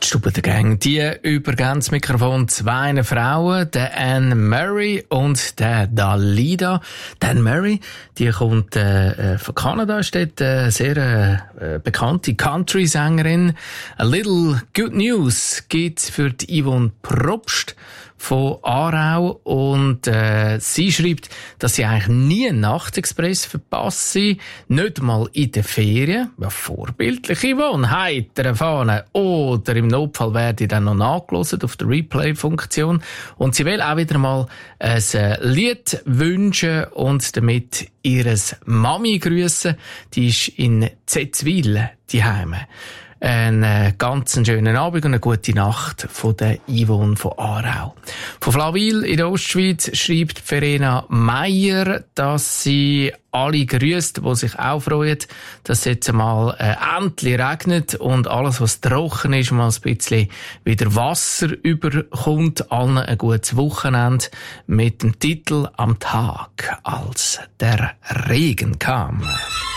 Die Stube der Gang, die übergeben das Mikrofon zwei Frauen, der Anne Murray und der Dalida. Die Anne Murray, die kommt von Kanada, ist dort eine sehr bekannte Country-Sängerin. A Little Good News gibt's für die Yvonne Probst von Aarau und sie schreibt, dass sie eigentlich nie einen Nachtexpress verpasst, nicht mal in den Ferien. Ja, vorbildlich, Yvonne, heiter Fahne. Oder im Notfall werde ich dann noch nachgehört auf der Replay-Funktion. Und sie will auch wieder mal ein Lied wünschen und damit ihres Mami grüßen. Die ist in Zetzwil daheim. Einen ganz schönen Abend und eine gute Nacht von der Yvonne von Aarau. Von Flawil in der Ostschweiz schreibt Verena Meier, dass sie alle grüßt, die sich auch freuen, dass es jetzt einmal endlich regnet und alles, was trocken ist, mal ein bisschen wieder Wasser überkommt. Allen ein gutes Wochenende mit dem Titel «Am Tag, als der Regen kam».